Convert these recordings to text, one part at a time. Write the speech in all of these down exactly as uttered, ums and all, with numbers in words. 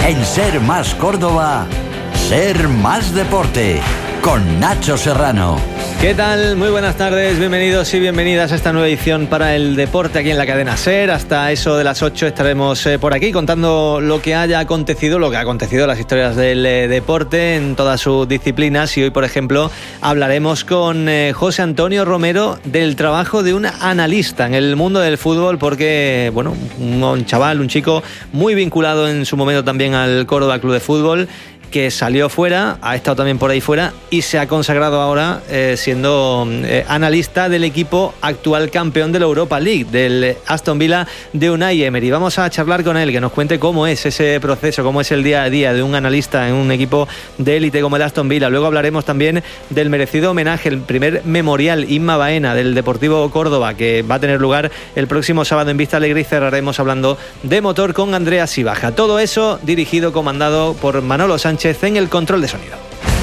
En Ser Más Córdoba, Ser Más Deporte, con Nacho Serrano. ¿Qué tal? Muy buenas tardes, bienvenidos y bienvenidas a esta nueva edición para el deporte aquí en la cadena SER. Hasta eso de las ocho estaremos eh, por aquí contando lo que haya acontecido, lo que ha acontecido, las historias del eh, deporte en todas sus disciplinas. Y hoy, por ejemplo, hablaremos con eh, José Antonio Romero del trabajo de un analista en el mundo del fútbol, porque, bueno, un, un chaval, un chico muy vinculado en su momento también al Córdoba Club de Fútbol, que salió fuera, ha estado también por ahí fuera y se ha consagrado ahora eh, siendo eh, analista del equipo actual campeón de la Europa League, del Aston Villa de Unai Emery. Vamos a charlar con él, que nos cuente cómo es ese proceso, cómo es el día a día de un analista en un equipo de élite como el Aston Villa. Luego hablaremos también del merecido homenaje, el primer memorial Inma Baena del Deportivo Córdoba, que va a tener lugar el próximo sábado en Vista Alegre, y cerraremos hablando de motor con Andrea Sibaja. Todo eso dirigido, comandado por Manolo Sánchez en el control de sonido.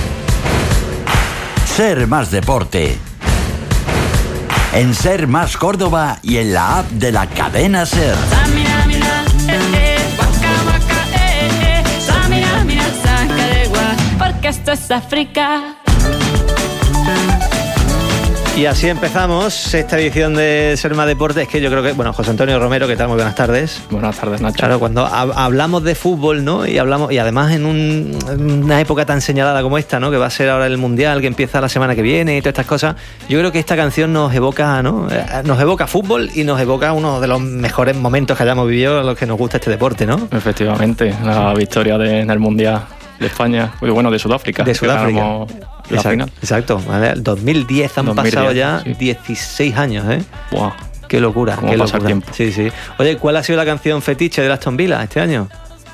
Ser Más Deporte. En Ser Más Córdoba y en la app de la cadena SER. Porque esto es África. Y así empezamos esta edición de Ser Más Deporte. Es que yo creo que, bueno, José Antonio Romero, ¿qué tal? Muy buenas tardes. Buenas tardes, Nacho. Claro, cuando hab- hablamos de fútbol, ¿no? Y hablamos, y además en un, una época tan señalada como esta, ¿no? Que va a ser ahora el Mundial, que empieza la semana que viene y todas estas cosas. Yo creo que esta canción nos evoca, ¿no? Nos evoca fútbol y nos evoca uno de los mejores momentos que hayamos vivido a los que nos gusta este deporte, ¿no? Efectivamente, la victoria de, en el Mundial de España, bueno, de Sudáfrica. De Sudáfrica. La exacto, final. exacto. dos mil diez han dos mil diez, pasado ya sí. dieciséis años, ¿eh? Wow. Qué locura, ¿Cómo qué pasa el locura. tiempo? Sí, sí. Oye, ¿cuál ha sido la canción fetiche de Aston Villa este año?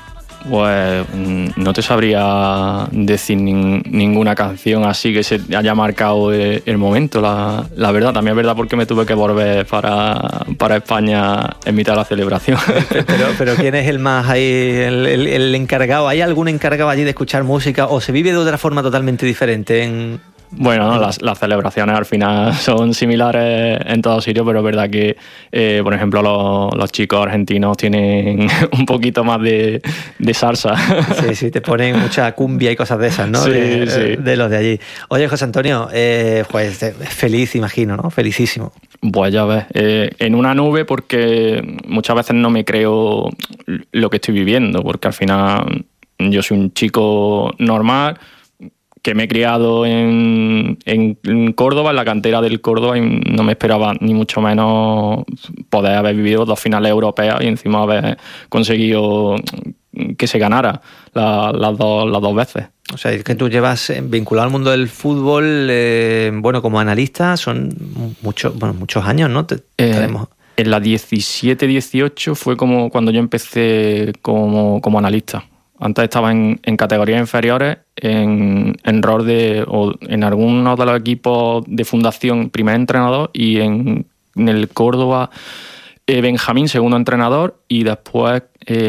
Pues no te sabría decir nin, ninguna canción así que se haya marcado el, el momento, la, la verdad. También es verdad porque me tuve que volver para, para España en mitad de la celebración. Pero, pero ¿quién es el más ahí, el, el, el encargado? ¿Hay algún encargado allí de escuchar música o se vive de otra forma totalmente diferente en...? Bueno, no, las, las celebraciones al final son similares en todos sitios, pero es verdad que, eh, por ejemplo, los, los chicos argentinos tienen un poquito más de, de salsa. Sí, sí, te ponen mucha cumbia y cosas de esas, ¿no? Sí, de, sí. de los de allí. Oye, José Antonio, eh, pues feliz, imagino, ¿no? Felicísimo. Pues ya ves, eh, en una nube, porque muchas veces no me creo lo que estoy viviendo, porque al final yo soy un chico normal que me he criado en, en Córdoba, en la cantera del Córdoba, y no me esperaba ni mucho menos poder haber vivido dos finales europeas y encima haber conseguido que se ganara la, las, dos, las dos veces. O sea, es que tú llevas vinculado al mundo del fútbol, eh, bueno, como analista, son muchos, bueno, muchos años, ¿no? Te, eh, tenemos... En la diecisiete dieciocho fue como cuando yo empecé como, como analista. Antes estaba en, en categorías inferiores, en, en rol de, o en algunos de los equipos de fundación, primer entrenador, y en, en el Córdoba, eh, Benjamín, segundo entrenador, y después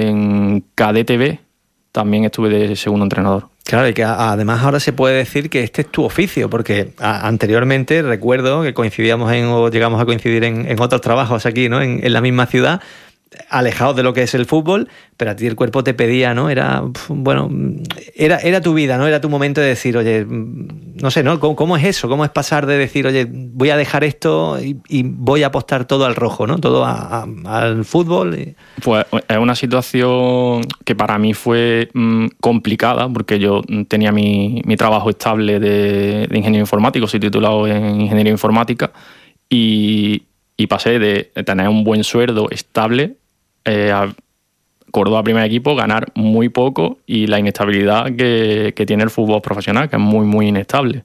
en Cadete B también estuve de segundo entrenador. Claro, y que además ahora se puede decir que este es tu oficio, porque a, anteriormente recuerdo que coincidíamos en, o llegamos a coincidir en, en otros trabajos aquí, ¿no? En, en la misma ciudad, alejados de lo que es el fútbol, pero a ti el cuerpo te pedía, ¿no? Era, bueno, era, era tu vida, ¿no? Era tu momento de decir, oye, no sé, ¿no? ¿Cómo, cómo es eso? ¿Cómo es pasar de decir, oye, voy a dejar esto y, y voy a apostar todo al rojo, ¿no? Todo a, a, al fútbol. Y... Pues es una situación que para mí fue mmm, complicada, porque yo tenía mi, mi trabajo estable de, de ingeniero informático, soy titulado en ingeniería informática, y, y pasé de tener un buen sueldo estable eh, a Córdoba primer equipo, ganar muy poco, y la inestabilidad que, que tiene el fútbol profesional, que es muy, muy inestable.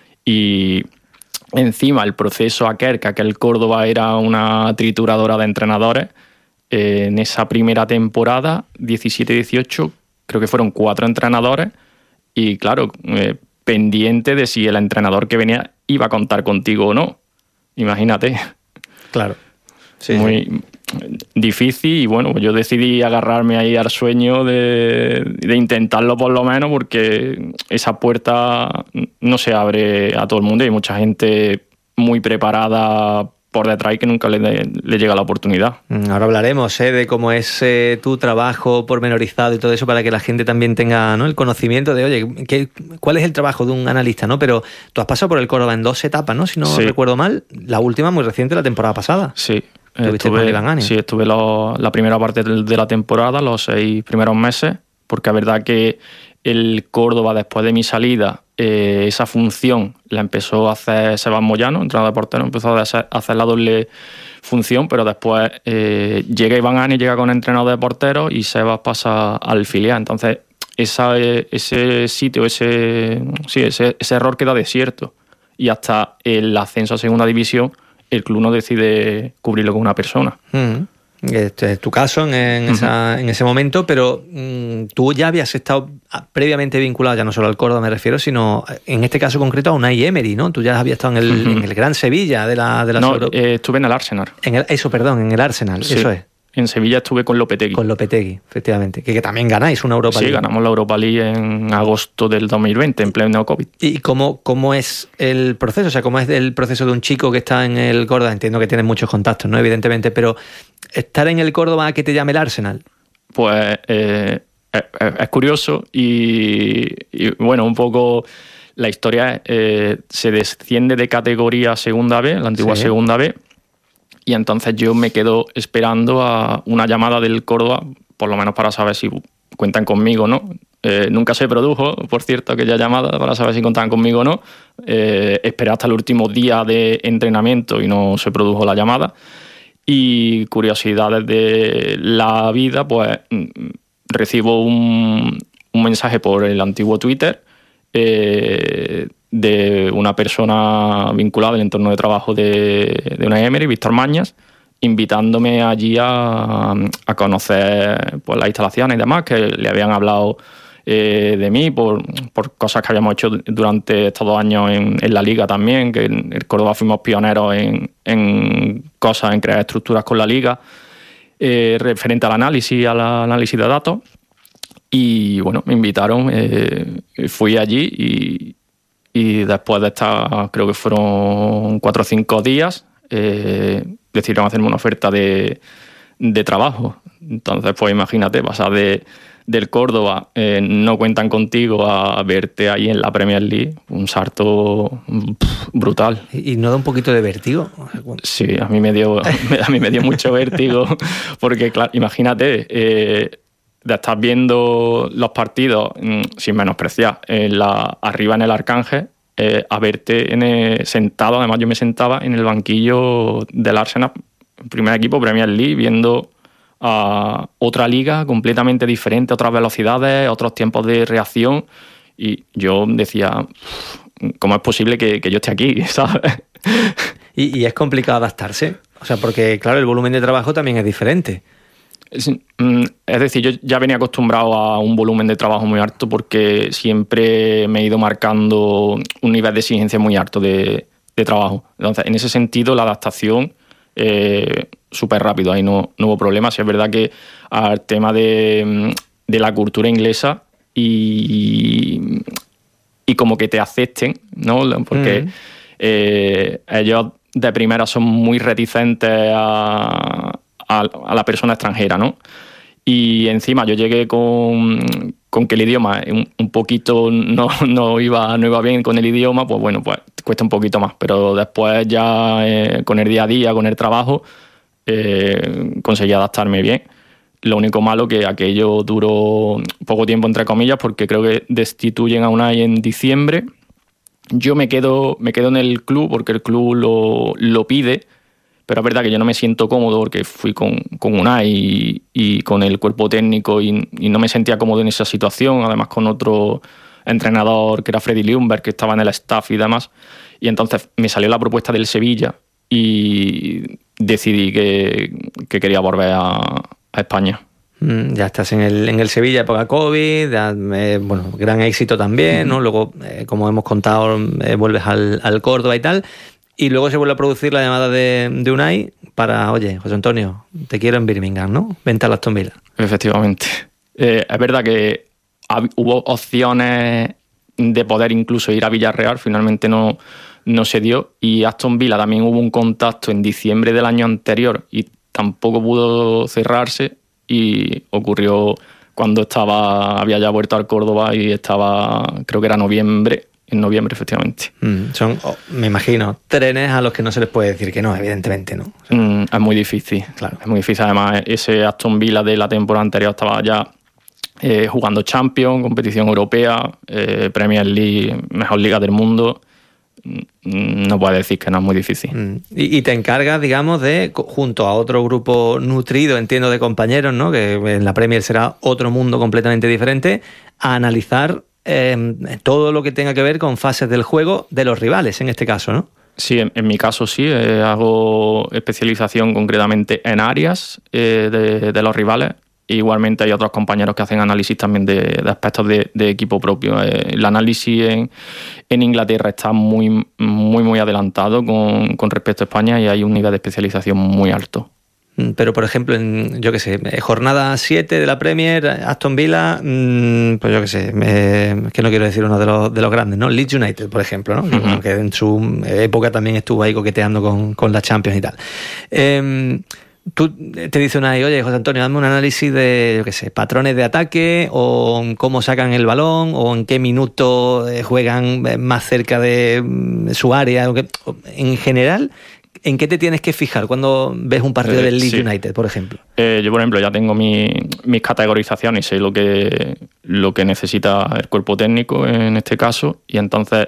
Y encima el proceso aquel, que aquel Córdoba era una trituradora de entrenadores, eh, en esa primera temporada, diecisiete dieciocho, creo que fueron cuatro entrenadores, y claro, eh, pendiente de si el entrenador que venía iba a contar contigo o no. Imagínate. Claro. Sí, muy sí. difícil, y bueno, yo decidí agarrarme ahí al sueño de, de intentarlo por lo menos, porque esa puerta no se abre a todo el mundo y hay mucha gente muy preparada por detrás y que nunca le, de, le llega la oportunidad. Ahora hablaremos ¿eh? de cómo es eh, tu trabajo pormenorizado y todo eso para que la gente también tenga, ¿no?, el conocimiento de, oye, ¿qué, ¿cuál es el trabajo de un analista? ¿no? Pero tú has pasado por el Córdoba en dos etapas, ¿no? Si no sí. recuerdo mal, la última muy reciente, la temporada pasada. Sí. Estuve, sí, estuve lo, la primera parte de la temporada, los seis primeros meses, porque es verdad que el Córdoba, después de mi salida, eh, esa función la empezó a hacer Sebas Moyano, entrenador de portero, empezó a hacer, a hacer la doble función, pero después eh, llega Iván Ani, llega con entrenador de porteros y Sebas pasa al filial. Entonces, esa, ese sitio, ese, sí, ese, ese error queda desierto. Y hasta el ascenso a segunda división, el club no decide cubrirlo con una persona. Mm. Este es tu caso en, en, uh-huh. esa, en ese momento, pero mmm, tú ya habías estado previamente vinculado, ya no solo al Córdoba me refiero, sino en este caso concreto a Unai Emery, ¿no? Tú ya habías estado en el, uh-huh. en el Gran Sevilla de la de la No, eh, estuve en el Arsenal. En el, eso, perdón, en el Arsenal, sí. Eso es. En Sevilla estuve con Lopetegui. Con Lopetegui, efectivamente. Que, que también ganáis una Europa sí, League. Sí, ganamos la Europa League en agosto del dos mil veinte, en pleno COVID. ¿Y cómo, cómo es el proceso? O sea, ¿cómo es el proceso de un chico que está en el Córdoba? Entiendo que tienes muchos contactos, ¿no? Evidentemente, pero estar en el Córdoba, ¿a qué te llame el Arsenal? Pues eh, es, es curioso y, y, bueno, un poco la historia eh, se desciende de categoría segunda B, la antigua sí. segunda B, y entonces yo me quedo esperando a una llamada del Córdoba, por lo menos para saber si cuentan conmigo o no. Eh, nunca se produjo, por cierto, aquella llamada para saber si contaban conmigo o no. Eh, esperé hasta el último día de entrenamiento y no se produjo la llamada. Y curiosidades de la vida, pues recibo un, un mensaje por el antiguo Twitter eh, de una persona vinculada al entorno de trabajo de, de Unai Emery, Víctor Mañas, invitándome allí a, a conocer pues, las instalaciones y demás, que le habían hablado eh, de mí por, por cosas que habíamos hecho durante estos dos años en, en la Liga también, que en el Córdoba fuimos pioneros en, en cosas, en crear estructuras con la Liga, eh, referente al análisis, al análisis de datos. Y bueno, me invitaron, eh, fui allí y, y después de estar, creo que fueron cuatro o cinco días, eh, decidieron hacerme una oferta de, de trabajo. Entonces, pues imagínate, pasar de, del Córdoba, eh, no cuentan contigo, a verte ahí en la Premier League, un salto pff, brutal. ¿Y no da un poquito de vértigo? Sí, a mí me dio, a mí me dio mucho vértigo, porque claro, imagínate, eh, de estar viendo los partidos, sin menospreciar, en la, arriba en el Arcángel, eh, a verte en el, sentado, además yo me sentaba en el banquillo del Arsenal, primer equipo, Premier League, viendo a otra liga completamente diferente, otras velocidades, otros tiempos de reacción, y yo decía, ¿cómo es posible que, que yo esté aquí? ¿Sabes? ¿Y, y es complicado adaptarse? O sea, porque claro, el volumen de trabajo también es diferente. Es, es decir, yo ya venía acostumbrado a un volumen de trabajo muy alto porque siempre me he ido marcando un nivel de exigencia muy alto de, de trabajo. Entonces, en ese sentido, la adaptación eh, súper rápido, ahí no, no hubo problema. Sí, es verdad que al tema de, de la cultura inglesa y, y como que te acepten, ¿no? Porque mm. eh, ellos de primera son muy reticentes a... a la persona extranjera, ¿no? Y encima yo llegué con, con que el idioma un, un poquito no, no, iba, no iba bien con el idioma, pues bueno, pues cuesta un poquito más, pero después ya eh, con el día a día, con el trabajo, eh, conseguí adaptarme bien. Lo único malo que aquello duró poco tiempo, entre comillas, porque creo que destituyen a Unai en diciembre. Yo me quedo, me quedo en el club porque el club lo, lo pide, pero es verdad que yo no me siento cómodo porque fui con, con Unai y, y con el cuerpo técnico y, y no me sentía cómodo en esa situación, además con otro entrenador que era Freddy Ljungberg, que estaba en el staff y demás. Y entonces me salió la propuesta del Sevilla y decidí que, que quería volver a, a España. Mm, ya estás en el, en el Sevilla, época COVID, ya, eh, bueno, gran éxito también, ¿no? Luego, eh, como hemos contado, eh, vuelves al, al Córdoba y tal. Y luego se vuelve a producir la llamada de, de Unai para, oye, José Antonio, te quiero en Birmingham, ¿no? Vente a Aston Villa. Efectivamente. Eh, es verdad que hab- hubo opciones de poder incluso ir a Villarreal, finalmente no, no se dio. Y Aston Villa también hubo un contacto en diciembre del año anterior y tampoco pudo cerrarse, y ocurrió cuando estaba había ya vuelto al Córdoba y estaba, creo que era noviembre, en noviembre efectivamente. Mm, son, oh, me imagino, trenes a los que no se les puede decir que no, evidentemente, ¿no? O sea, mm, es muy difícil, claro. Es muy difícil. Además, ese Aston Villa de la temporada anterior estaba ya eh, jugando Champions, competición europea, eh, Premier League, mejor liga del mundo. No puedo decir que no, es muy difícil. Mm. Y, y te encargas, digamos, de, junto a otro grupo nutrido, entiendo, de compañeros, ¿no? Que en la Premier será otro mundo completamente diferente, a analizar eh, todo lo que tenga que ver con fases del juego de los rivales, en este caso, ¿no? Sí, en, en mi caso sí, eh, hago especialización concretamente en áreas eh, de, de los rivales. Igualmente hay otros compañeros que hacen análisis también de, de aspectos de, de equipo propio. El análisis en, en Inglaterra está muy, muy, muy adelantado con, con respecto a España, y hay un nivel de especialización muy alto. Pero, por ejemplo, en, yo qué sé, jornada siete de la Premier, Aston Villa, mmm, pues yo qué sé, eh, que no quiero decir uno de los, de los grandes, ¿no? Leeds United, por ejemplo, ¿no? Uh-huh. Que, bueno, que en su época también estuvo ahí coqueteando con, con la Champions y tal. Eh, Tú te dice una y, oye, José Antonio, dame un análisis de, yo qué sé, patrones de ataque, o cómo sacan el balón, o en qué minuto juegan más cerca de su área. En general, ¿en qué te tienes que fijar cuando ves un partido del Leeds sí. United, por ejemplo? Eh, yo, por ejemplo, ya tengo mi, mis categorizaciones, sé lo que, lo que necesita el cuerpo técnico en este caso, y entonces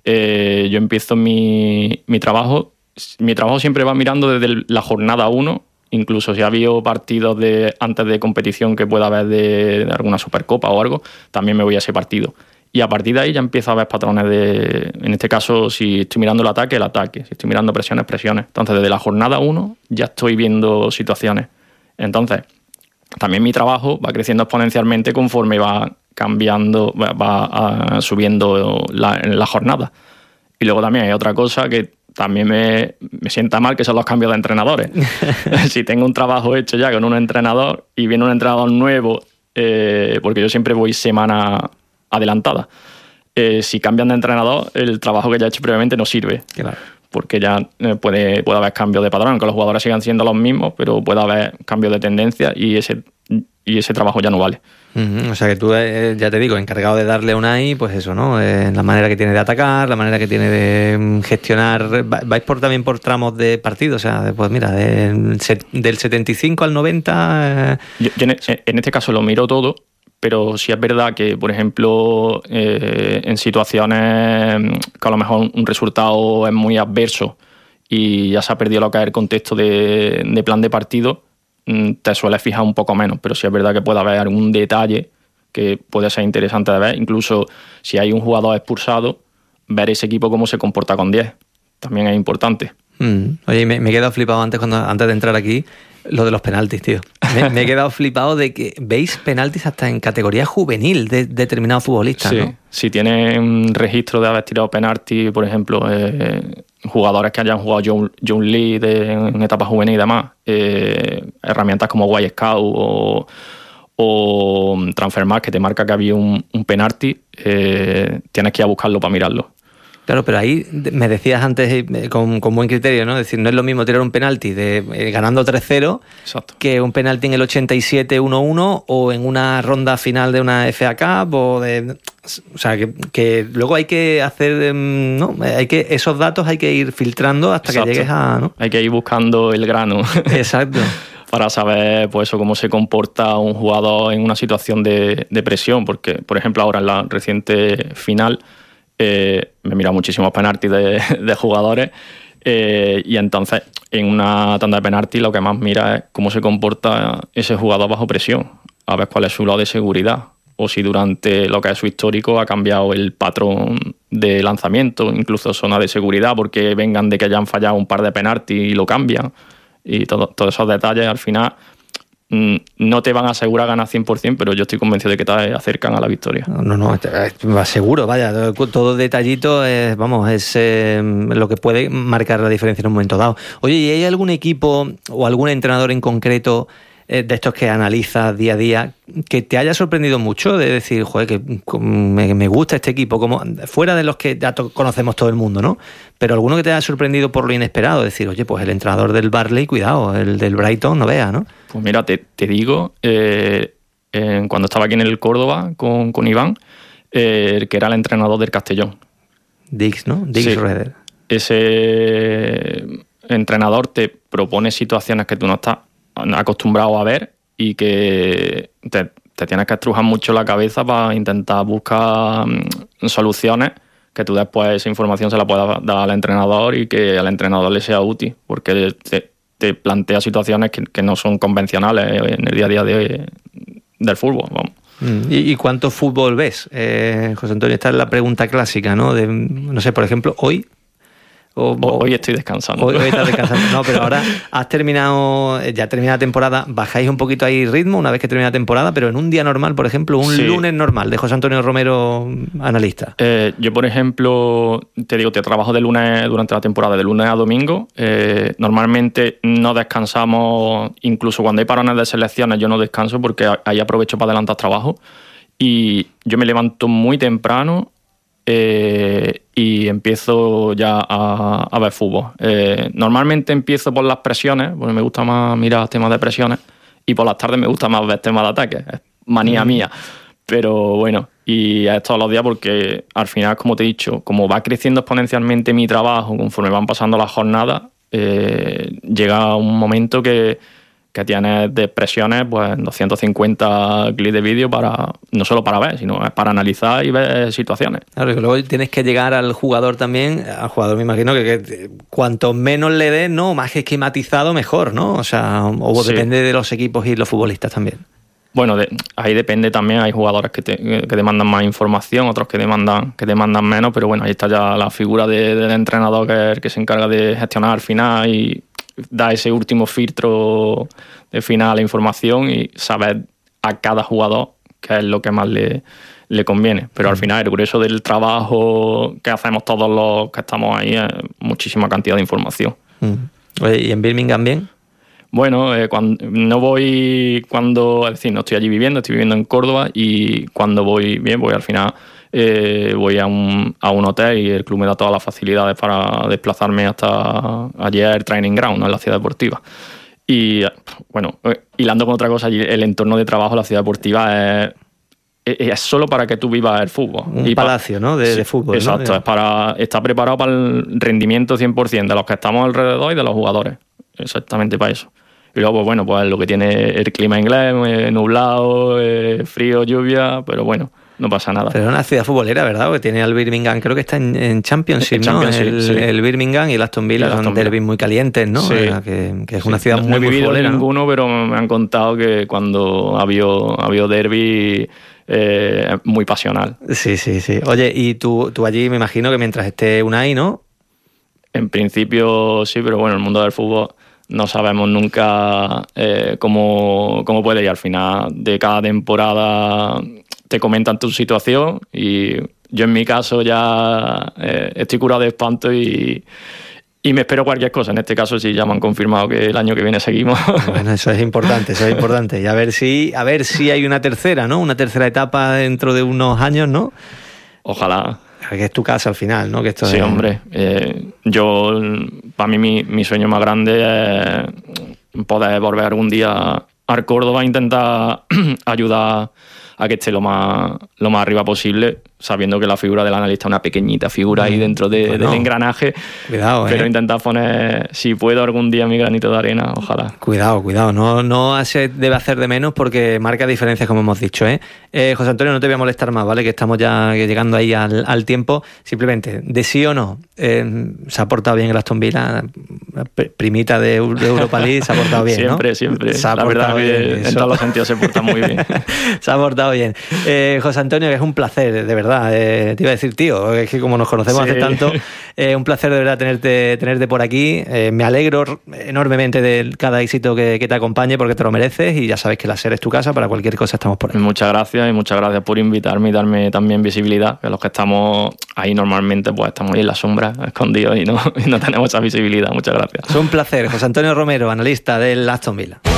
eh, yo empiezo mi, mi trabajo. Mi trabajo siempre va mirando desde la jornada uno. Incluso si ha habido partidos de, antes de competición que pueda haber de, de alguna Supercopa o algo, también me voy a ese partido. Y a partir de ahí ya empiezo a ver patrones de... En este caso, si estoy mirando el ataque, el ataque. Si estoy mirando presiones, presiones. Entonces, desde la jornada uno ya estoy viendo situaciones. Entonces, también mi trabajo va creciendo exponencialmente conforme va cambiando, va, va uh, subiendo la, en la jornada. Y luego también hay otra cosa que también me, me sienta mal, que son los cambios de entrenadores. Si tengo un trabajo hecho ya con un entrenador y viene un entrenador nuevo, eh, porque yo siempre voy semana adelantada, eh, si cambian de entrenador, el trabajo que ya he hecho previamente no sirve. Claro. Porque ya eh, puede, puede haber cambios de patrón, aunque los jugadores sigan siendo los mismos, pero puede haber cambios de tendencia, y ese, y ese trabajo ya no vale. Uh-huh. O sea que tú, eh, ya te digo, encargado de darle a Unai, pues eso, ¿no? Eh, la manera que tiene de atacar, la manera que tiene de gestionar. ¿Vais por, también por tramos de partido? O sea, pues mira, de, del setenta y cinco al noventa... Eh... Yo, yo en, en este caso lo miro todo, pero sí es verdad que, por ejemplo, eh, en situaciones que a lo mejor un resultado es muy adverso y ya se ha perdido lo que es el contexto de, de plan de partido, te sueles fijar un poco menos, pero sí es verdad que puede haber algún detalle que puede ser interesante de ver. Incluso si hay un jugador expulsado, ver ese equipo cómo se comporta con diez también es importante. Mm. Oye, me, me he quedado flipado antes, cuando, antes de entrar aquí, lo de los penaltis, tío. Me, me he quedado flipado de que veis penaltis hasta en categoría juvenil de determinados futbolistas, sí, ¿no? Si tiene un registro de haber tirado penaltis, por ejemplo, eh, jugadores que hayan jugado John, John Lee de, en etapa juvenil y demás, eh, herramientas como Y Scout o, o Transfermarkt, que te marca que había un, un penalti, eh, tienes que ir a buscarlo para mirarlo. Claro, pero ahí me decías antes con, con buen criterio, ¿no? Es decir, no es lo mismo tirar un penalti de eh, ganando tres cero que un penalti en el ochenta y siete uno uno o en una ronda final de una F A Cup o de... O sea, que, que luego hay que hacer... ¿no? Hay que, esos datos hay que ir filtrando hasta Exacto. que llegues a... ¿no? Hay que ir buscando el grano. Exacto. Para saber, pues eso, cómo se comporta un jugador en una situación de, de presión. Porque, por ejemplo, ahora en la reciente final... Eh, me he mirado muchísimos penaltis de, de jugadores eh, y entonces en una tanda de penaltis lo que más mira es cómo se comporta ese jugador bajo presión, a ver cuál es su lado de seguridad o si durante lo que es su histórico ha cambiado el patrón de lanzamiento, incluso zona de seguridad, porque vengan de que hayan fallado un par de penaltis y lo cambian, y todo, todos esos detalles al final no te van a asegurar ganar cien por ciento, pero yo estoy convencido de que te acercan a la victoria. No, no, seguro, vaya, todo detallito es, vamos, es eh, lo que puede marcar la diferencia en un momento dado. Oye, ¿y hay algún equipo o algún entrenador en concreto eh, de estos que analizas día a día, que te haya sorprendido mucho de decir, joder, que me, me gusta este equipo, como fuera de los que ya to- conocemos todo el mundo, ¿no? Pero alguno que te haya sorprendido por lo inesperado, decir, oye, pues el entrenador del Burnley, cuidado, el del Brighton, no vea, ¿no? Pues mira, te, te digo, eh, eh, cuando estaba aquí en el Córdoba con, con Iván, eh, que era el entrenador del Castellón. Dix, ¿no? Dix Sí. Reder. Ese entrenador te propone situaciones que tú no estás acostumbrado a ver y que te, te tienes que estrujar mucho la cabeza para intentar buscar mm, soluciones que tú después esa información se la puedas dar al entrenador y que al entrenador le sea útil, porque te, te plantea situaciones que, que no son convencionales en el día a día de, del fútbol, vamos. ¿Y, y cuánto fútbol ves? Eh, José Antonio, esta es la pregunta clásica, ¿no? De, no sé, por ejemplo, hoy... O, o, hoy estoy descansando. Hoy, hoy estás descansando. No, pero ahora has terminado, ya termina la temporada, bajáis un poquito ahí ritmo una vez que termina la temporada, pero en un día normal, por ejemplo, un sí. lunes normal de José Antonio Romero, analista. Eh, yo, por ejemplo, te digo, te trabajo de lunes durante la temporada, de lunes a domingo. Eh, normalmente no descansamos, incluso cuando hay parones de selecciones, yo no descanso porque ahí aprovecho para adelantar trabajo. Y yo me levanto muy temprano. Eh, y empiezo ya a, a ver fútbol. Eh, normalmente empiezo por las presiones, porque me gusta más mirar temas de presiones, y por las tardes me gusta más ver temas de ataque. Es manía mm. mía. Pero bueno, y es todos los días porque al final, como te he dicho, como va creciendo exponencialmente mi trabajo conforme van pasando las jornadas, eh, llega un momento que que tienes de presiones, pues doscientos cincuenta clics de vídeo para no solo para ver, sino para analizar y ver situaciones. Claro, que luego tienes que llegar al jugador también, al jugador me imagino que, que cuanto menos le des, no, más esquematizado mejor, ¿no? O sea, o sí. Depende de los equipos y los futbolistas también. Bueno, de, ahí depende también, hay jugadores que, te, que demandan más información, otros que demandan, que demandan menos, pero bueno, ahí está ya la figura de, del entrenador que, el que se encarga de gestionar al final y da ese último filtro de final a la información y saber a cada jugador qué es lo que más le, le conviene. Pero mm. al final el grueso del trabajo que hacemos todos los que estamos ahí es muchísima cantidad de información. Mm. Oye, ¿y en Birmingham bien? Bueno, eh, cuando, no voy cuando, es decir, no estoy allí viviendo, estoy viviendo en Córdoba y cuando voy bien, voy al final eh, voy a un, a un hotel y el club me da todas las facilidades para desplazarme hasta allí el training ground, ¿no? En la ciudad deportiva. Y bueno, hilando con otra cosa, allí el entorno de trabajo, la ciudad deportiva es, es solo para que tú vivas el fútbol. Un y palacio, para, ¿no? De, sí, de fútbol. Exacto, ¿no? es para, está preparado para el rendimiento cien por ciento de los que estamos alrededor y de los jugadores. Exactamente para eso. Y luego, pues bueno, pues lo que tiene el clima inglés, eh, nublado, eh, frío, lluvia, pero bueno, no pasa nada. Pero es una ciudad futbolera, ¿verdad? Porque tiene al Birmingham, creo que está en, en Championship, en ¿no? Championship, el, sí. el Birmingham y el Aston Villa son derbis muy calientes, ¿no? Sí. Que, que es una sí. ciudad no, muy, no he muy vivido futbolera, ninguno, ¿no? Pero me han contado que cuando ha habido, ha habido derbi eh, muy pasional. Sí, sí, sí. Oye, y tú, tú allí me imagino que mientras esté Unai, ¿no? En principio sí, pero bueno, el mundo del fútbol no sabemos nunca eh, cómo, cómo puede ir. Al final de cada temporada te comentan tu situación y yo en mi caso ya eh, estoy curado de espanto y, y me espero cualquier cosa. En este caso sí ya me han confirmado que el año que viene seguimos. Bueno, eso es importante, eso es importante. Y a ver si, a ver si hay una tercera, ¿no? Una tercera etapa dentro de unos años, ¿no? Ojalá. Que es tu casa al final, ¿no? Que esto sí, es... hombre. Eh, yo, para mí, mi, mi sueño más grande es poder volver algún día al Córdoba e intentar ayudar a que esté lo más, lo más arriba posible, sabiendo que la figura del analista es una pequeñita figura ahí dentro de, bueno, del engranaje. Cuidado, pero eh. intentar poner, si puedo algún día, mi granito de arena, ojalá. Cuidado, cuidado, no, no se debe hacer de menos porque marca diferencias, como hemos dicho, ¿eh? Eh, José Antonio, no te voy a molestar más, ¿vale? Que estamos ya llegando ahí al, al tiempo. Simplemente, de sí o no, eh, se ha portado bien el Aston Villa, primita de, de Europa League, se ha portado bien, siempre, ¿no? Siempre, siempre. La verdad que en todos los sentidos se porta muy bien. Se ha portado bien. Eh, José Antonio, es un placer, de verdad. Eh, te iba a decir, tío, es que como nos conocemos sí. hace tanto, eh, un placer de verdad tenerte, tenerte por aquí. Eh, me alegro enormemente de cada éxito que, que te acompañe porque te lo mereces y ya sabes que la SER es tu casa, para cualquier cosa estamos por ahí. Muchas gracias y muchas gracias por invitarme y darme también visibilidad, que los que estamos ahí normalmente pues estamos ahí en la sombra, escondidos y no, y no tenemos esa visibilidad. Muchas gracias. Es un placer. José Antonio Romero, analista del Aston Villa.